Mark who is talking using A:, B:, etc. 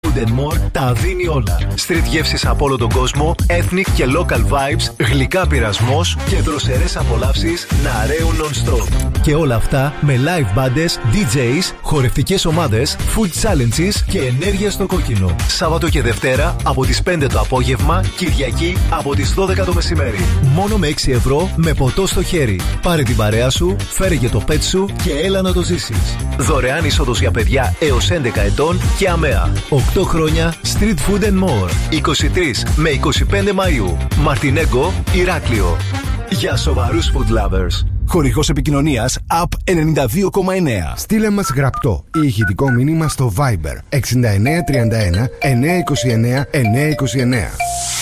A: Food and More τα δίνει όλα. Street γεύσεις από όλο τον κόσμο, ethnic και local vibes, γλυκά πειρασμός και δροσερές απολαύσεις να ρέουν non-stop. Και όλα αυτά με live bands, DJs, χορευτικές ομάδες, food challenges και ενέργεια στο κόκκινο. Σάββατο και Δευτέρα από τις 5 το απόγευμα, Κυριακή από τις 12 το μεσημέρι. Μόνο με 6 ευρώ με ποτό στο χέρι. Πάρε την παρέα σου, φέρε και το pet σου και έλα να το ζήσεις. Δωρεάν είσοδος για παιδιά έως 11 ετών και ΑΜΕΑ. 8 χρόνια Street Food and More. 23 με 25 Μαΐου. Μαρτινέγκο, Ηράκλειο. Για σοβαρούς food lovers.
B: Χορηγός επικοινωνίας Up 92,9.
C: Στείλε μας γραπτό ή ηχητικό μήνυμα στο Viber 6931 929 929.